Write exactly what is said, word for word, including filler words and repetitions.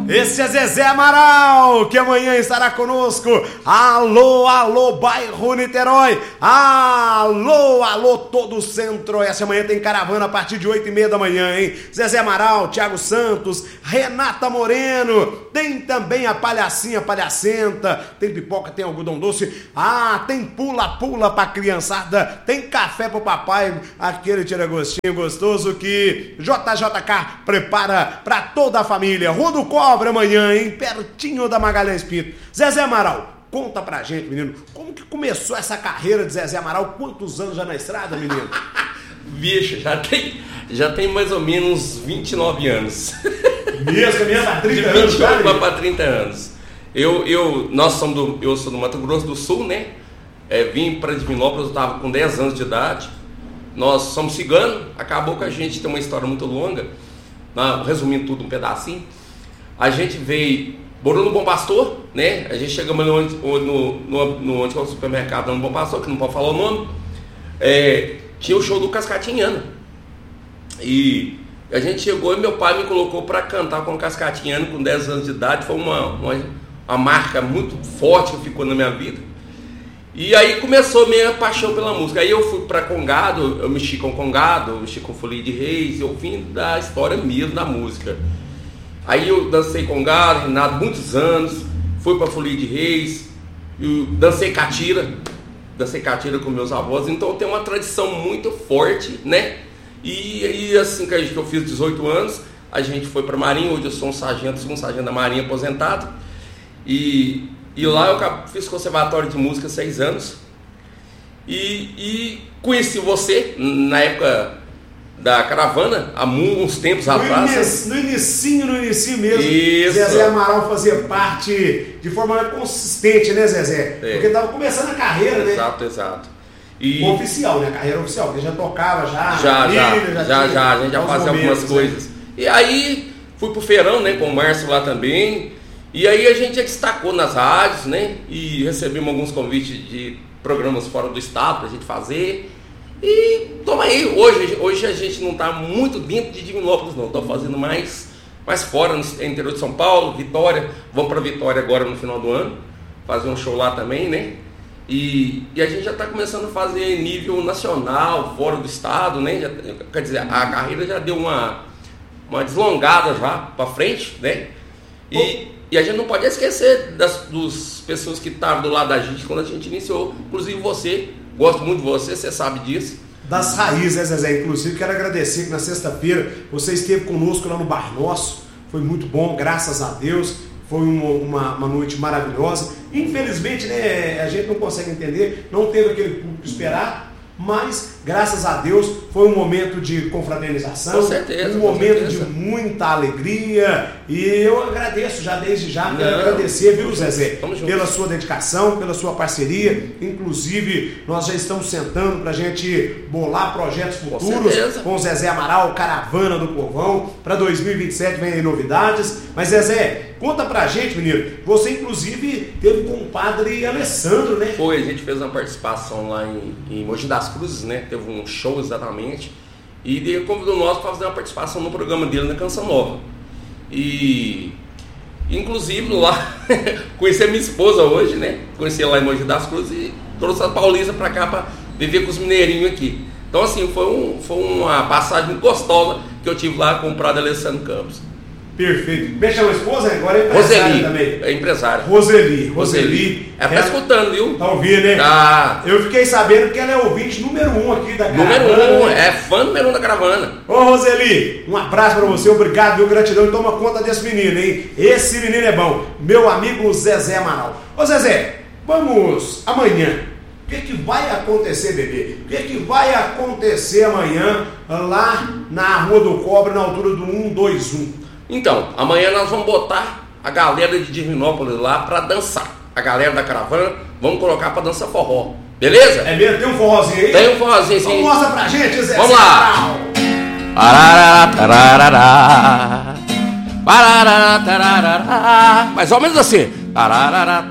Esse é Zezé Amaral, que amanhã estará conosco. Alô, alô, bairro Niterói. Alô, alô, todo o Centro-Oeste. Amanhã tem caravana a partir de oito e meia da manhã, hein? Zezé Amaral, Thiago Santos, Renata Moreno. Tem também a palhacinha, palhacenta. Tem pipoca, tem algodão doce. Ah, tem pula-pula pra criançada. Tem café pro papai, aquele tira-gostinho gostoso que J J K prepara pra toda a família. Rua do Cobra amanhã, hein? Pertinho da Magalhães Pinto. Zezé Amaral, conta pra gente, menino, como que começou essa carreira de Zezé Amaral? Quantos anos já na estrada, menino? Bicho, já tem, já tem mais ou menos vinte e nove anos. Mesmo, caminhando pra trinta de anos, vinte e oito para trinta anos. Eu, eu, nós somos do, eu sou do Mato Grosso do Sul, né? É, vim para Divinópolis, eu estava com dez anos de idade. Nós somos ciganos, acabou que a gente tem uma história muito longa. Na, resumindo tudo um pedacinho. A gente veio, morou no Bom Pastor, né? A gente chegamos no, no, no, no onde é o supermercado no Bom Pastor, que não pode falar o nome. É, tinha o show do Cascatinhana. E a gente chegou e meu pai me colocou para cantar com o Cascatinhana com dez anos de idade. Foi uma, uma, uma marca muito forte que ficou na minha vida. E aí começou a minha paixão pela música. Aí eu fui para Congado, eu mexi com Congado, eu mexi com Folia de Reis, eu vim da história mesmo da música. Aí eu dancei Congado, Renato, muitos anos, fui para Folia de Reis, eu dancei catira, dancei catira com meus avós, então eu tenho uma tradição muito forte, né? E aí assim que eu fiz dezoito anos, a gente foi para a Marinha, hoje eu sou um sargento, sou um sargento da Marinha aposentado, e... E lá eu fiz conservatório de música há seis anos. E, e conheci você na época da caravana, há uns tempos no atrás. No inicinho, no inicinho mesmo. Isso. Zezé Amaral fazia parte de forma consistente, né, Zezé? É. Porque estava começando a carreira, né? Exato, exato. E... Oficial, né? A carreira oficial, porque já tocava já. Já, filha, já, já, já, já, a gente já fazia momentos, algumas coisas. Né? E aí fui pro feirão, né, com o Márcio lá também. E aí a gente destacou nas rádios, né? E recebemos alguns convites de programas fora do estado pra gente fazer. E toma aí, hoje, hoje a gente não tá muito dentro de Divinópolis não, tô fazendo mais, mais fora, no interior de São Paulo, Vitória. Vamos pra Vitória agora no final do ano, fazer um show lá também, né? E, e a gente já tá começando a fazer nível nacional, fora do estado, né? Já, quer dizer, a carreira já deu uma, uma deslongada já pra frente, né? E... E a gente não pode esquecer das, das pessoas que estavam do lado da gente quando a gente iniciou. Inclusive você, gosto muito de você, você sabe disso. Das raízes, né, Zezé? Inclusive quero agradecer que na sexta-feira você esteve conosco lá no Bar Nosso. Foi muito bom, graças a Deus. Foi uma, uma, uma noite maravilhosa. Infelizmente, né, a gente não consegue entender, não teve aquele público esperado. Mas, graças a Deus, foi um momento de confraternização, com certeza, um momento certeza. de muita alegria. E eu agradeço já desde já, quero agradecer, viu, Zezé, pela sua dedicação, pela sua parceria. Inclusive, nós já estamos sentando para a gente bolar projetos futuros com, com o Zezé Amaral, Caravana do Povão. Para dois mil e vinte e sete vem aí novidades. Mas, Zezé, conta pra gente, menino, você inclusive teve com o padre Alessandro, né? Foi, a gente fez uma participação lá em, em Mogi das Cruzes, né? Teve um show exatamente. E ele convidou nós para fazer uma participação no programa dele na Canção Nova. E inclusive lá conheci a minha esposa hoje, né? Conheci ela lá em Mogi das Cruzes e trouxe a Paulista pra cá pra viver com os mineirinhos aqui. Então assim, foi, um, foi uma passagem muito gostosa que eu tive lá com o padre Alessandro Campos. Perfeito. Como é que chama a esposa? Agora é empresária Roseli, também. É empresária. Roseli. Roseli. Ela tá escutando, viu? Tá ouvindo, né? Tá. Eu fiquei sabendo que ela é ouvinte número um aqui da Caravana. Número um, é fã número um da Caravana. Ô, Roseli, um abraço pra você, obrigado, viu? Gratidão, e toma conta desse menino, hein? Esse menino é bom. Meu amigo Zezé Amaral. Ô, Zezé, vamos amanhã. O que, que vai acontecer, bebê? O que, que vai acontecer amanhã lá na Rua do Cobre, na altura do um dois um? Então, amanhã nós vamos botar a galera de Divinópolis lá pra dançar. A galera da caravana, vamos colocar pra dançar forró. Beleza? É mesmo? Tem um forrozinho aí? Tem um forrozinho, sim. Então mostra pra gente, Zé. Vamos lá. Mais ou menos assim.